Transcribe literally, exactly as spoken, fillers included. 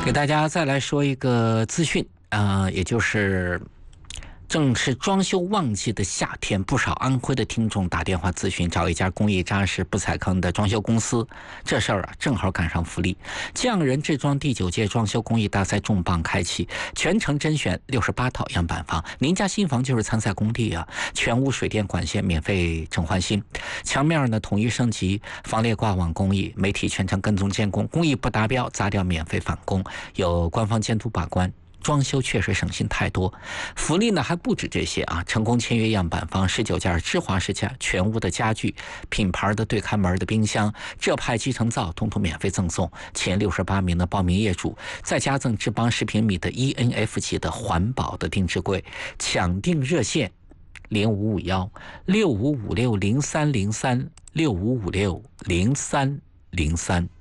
给大家再来说一个资讯啊、呃，也就是正是装修旺季的夏天，不少安徽的听众打电话咨询找一家工艺扎实、不踩坑的装修公司。这事儿啊，正好赶上福利。匠人制装第九届装修工艺大赛重磅开启，全程甄选六十八套样板房。您家新房就是参赛工地啊，全屋水电管线免费整换新，墙面呢统一升级，防裂挂网工艺，媒体全程跟踪监工，工艺不达标砸掉免费返工，有官方监督把关。装修确实省心太多，福利呢还不止这些啊！成功签约样板房十九件芝华士家全屋的家具、品牌的对开门的冰箱、浙派集成灶，统统免费赠送。前六十八名的报名业主再加赠智邦十平米的 E N F 级的环保的定制柜。抢订热线零五五幺六五五六零三零三六五五六零三零三。